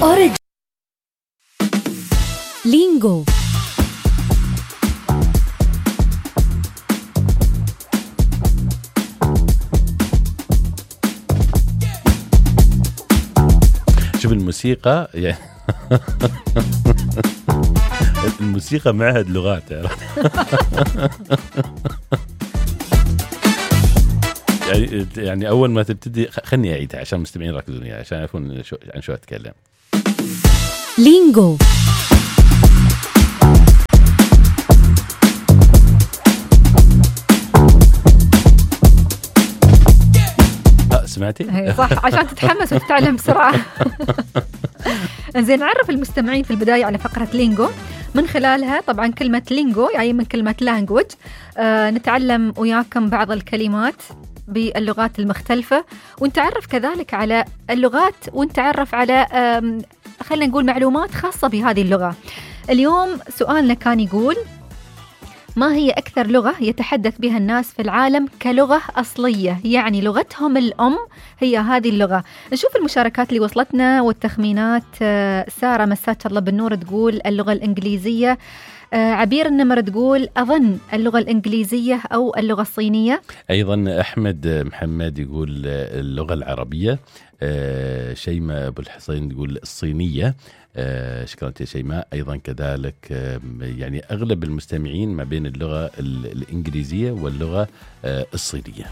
أوريج لينجو. شوف الموسيقى يعني الموسيقى معهد لغات يعني أول ما تبتدي خلني أعيدها عشان المستمعين يركزون يعني عشان يعرفون عن شو أتكلم. لينجو. سمعتي؟ صح، عشان تتحمس وتتعلم بسرعة. إنزين، نعرف المستمعين في البداية على فقرة لينجو من خلالها. طبعا كلمة لينجو يعني من كلمة language. نتعلم وياكم بعض الكلمات باللغات المختلفة، ونتعرف كذلك على اللغات، ونتعرف على خلينا نقول معلومات خاصة بهذه اللغة. اليوم سؤالنا كان يقول: ما هي أكثر لغة يتحدث بها الناس في العالم كلغة أصلية، يعني لغتهم الأم هي هذه اللغة؟ نشوف المشاركات اللي وصلتنا والتخمينات. سارة مسات الله بالنور تقول اللغة الإنجليزية. عبير النمر تقول أظن اللغة الإنجليزية أو اللغة الصينية. أيضا أحمد محمد يقول اللغة العربية. شيماء أبو الحسين يقول الصينية. شكرا يا شيماء. أيضا كذلك يعني أغلب المستمعين ما بين اللغة الإنجليزية واللغة الصينية.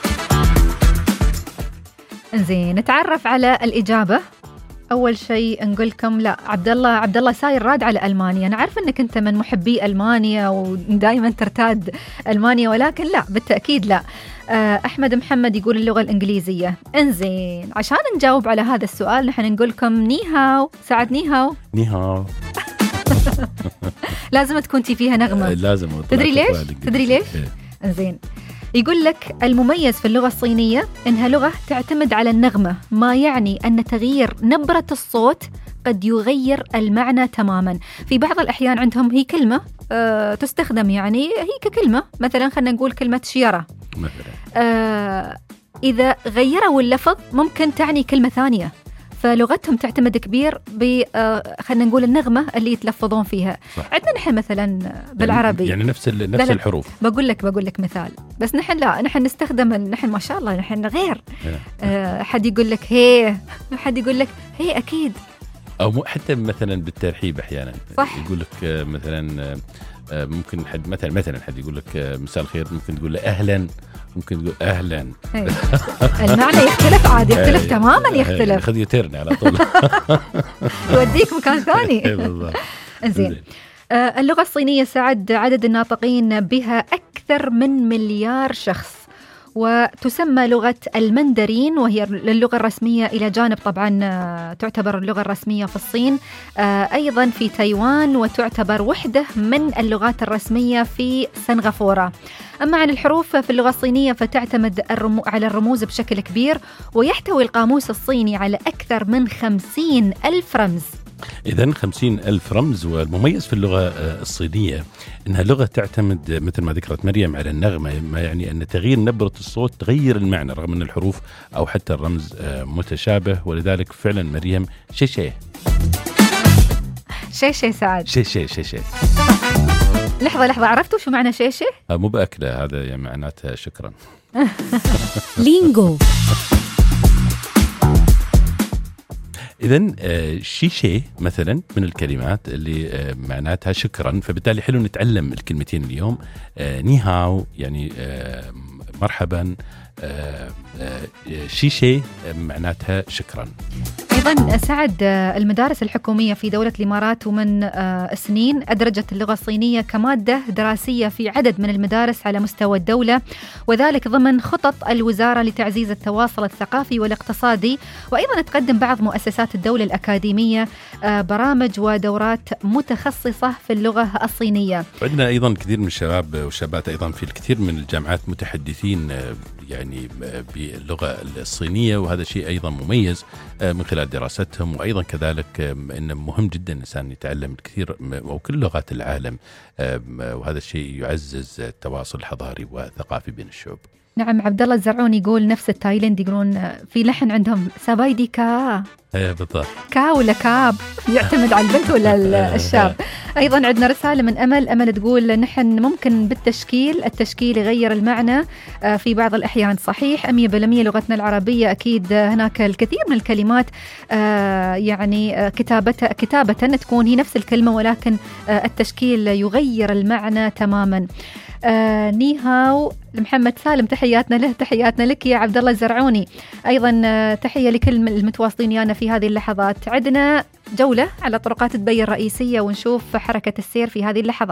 إنزين، نتعرف على الإجابة. أول شيء نقول لكم لا، عبد الله ساير راد على ألمانيا. أنا عارفة أنك أنت من محبي ألمانيا ودائما ترتاد ألمانيا، ولكن لا، بالتأكيد لا. أحمد محمد يقول اللغة الإنجليزية. إنزين، عشان نجاوب على هذا السؤال نحن نقول لكم نيهاو. سعد نيهاو. نيهاو. لازم تكون فيها نغمة. لازم. تدري ليش؟ إنزين، يقول لك المميز في اللغة الصينية إنها لغة تعتمد على النغمة، ما يعني أن تغيير نبرة الصوت قد يغير المعنى تماما. في بعض الأحيان عندهم هي كلمة تستخدم، يعني هي ككلمة، مثلا خلينا نقول كلمة شيرة مثلا، إذا غيروا اللفظ ممكن تعني كلمة ثانية. فلغتهم تعتمد كبير خلينا نقول النغمة اللي يتلفظون فيها. عندنا نحن مثلا بالعربي يعني نفس الحروف. بقول لك مثال، بس نحن نستخدم، نحن ما شاء الله نحن غير. حد يقول لك هي، حد يقول لك هي أكيد، أو حتى مثلا بالترحيب أحيانا صح. يقول لك مثلا ممكن حد مثلا حد يقول لك مساء الخير، ممكن تقول له أهلا، ممكن تقول أهلا. المعنى يختلف عادي، يختلف تماما، يختلف. خذ يترني على طول يوديك مكان ثاني. إنزين، اللغة الصينية سعد عدد الناطقين بها أكثر من 1 مليار شخص، وتسمى لغة المندرين، وهي اللغة الرسمية إلى جانب طبعا تعتبر اللغة الرسمية في الصين، أيضا في تايوان، وتعتبر وحدة من اللغات الرسمية في سنغافورة. أما عن الحروف في اللغة الصينية فتعتمد على الرموز بشكل كبير، ويحتوي القاموس الصيني على أكثر من 50,000 رمز. إذن 50,000 رمز. والمميز في اللغة الصينية أنها لغة تعتمد مثل ما ذكرت مريم على النغمة، ما يعني أن تغيير نبرة الصوت تغير المعنى رغم أن الحروف أو حتى الرمز متشابه. ولذلك فعلا مريم شيء سعد شيء. لحظة، عرفتوا شو معنى شيء؟ مو بأكله، هذا يعني معناتها شكرا. لينجو. إذن شيء مثلا من الكلمات اللي معناتها شكرا، فبالتالي حلو نتعلم الكلمتين اليوم. نيهاو يعني مرحبا، شيء معناتها شكرا. أيضا سعد، المدارس الحكومية في دولة الإمارات ومن سنين أدرجت اللغة الصينية كمادة دراسية في عدد من المدارس على مستوى الدولة، وذلك ضمن خطط الوزارة لتعزيز التواصل الثقافي والاقتصادي. وأيضا تقدم بعض مؤسسات الدولة الأكاديمية برامج ودورات متخصصة في اللغة الصينية. عندنا أيضا كثير من الشباب والشابات أيضا في الكثير من الجامعات متحدثين يعني باللغة الصينية، وهذا شيء أيضا مميز من خلال دراستهم. وأيضا كذلك إنه مهم جدا الإنسان يتعلم الكثير أو كل لغات العالم، وهذا الشيء يعزز التواصل الحضاري والثقافي بين الشعوب. نعم، عبد الله الزرعوني يقول نفس التايلند، يقولون في لحن عندهم سبايدي كا. بالضبط. كا ولا كاب يعتمد على البنت ولا الشاب. أيضا عندنا رسالة من أمل تقول نحن ممكن بالتشكيل، التشكيل يغير المعنى في بعض الأحيان. صحيح 100% لغتنا العربية أكيد هناك الكثير من الكلمات يعني كتابة تكون هي نفس الكلمة، ولكن التشكيل يغير المعنى تماما. نيهاو محمد سالم، تحياتنا له، تحياتنا لك يا عبد الله الزرعوني. أيضا تحية لكل المتواصلين ويانا في هذه اللحظات. عندنا جولة على طرقات دبي الرئيسية ونشوف حركة السير في هذه اللحظات.